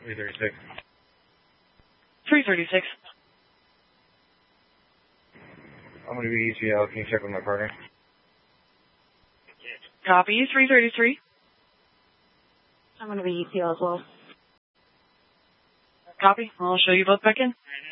336. 336. I'm going to be ETL. Can you check with my partner? Copy, 333. I'm going to be ETL as well. Copy. I'll show you both back in.